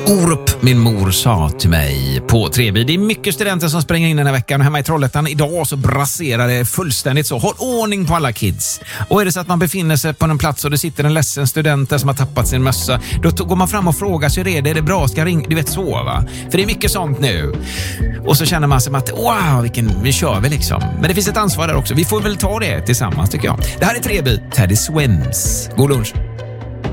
Orup, min mor, sa till mig på Treby. Det är mycket studenter som springer in den här veckan. Hemma i Trollhättan idag så braserar det fullständigt så. Håll ordning på alla kids. Och är det så att man befinner sig på en plats och det sitter en ledsen student där som har tappat sin mössa, då går man fram och frågar sig är det bra, ska ringa, du vet så va? För det är mycket sånt nu. Och så känner man sig att wow, vi kör vi liksom. Men det finns ett ansvar där också. Vi får väl ta det tillsammans tycker jag. Det här är Treby, Teddy Swims. God lunch.